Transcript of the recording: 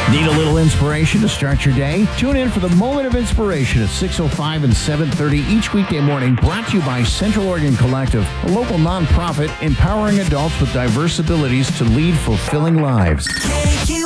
Need a little inspiration to start your day? Tune in for the Moment of Inspiration at 6:05 and 7:30 each weekday morning, brought to you by Central Oregon Collective, a local nonprofit empowering adults with diverse abilities to lead fulfilling lives.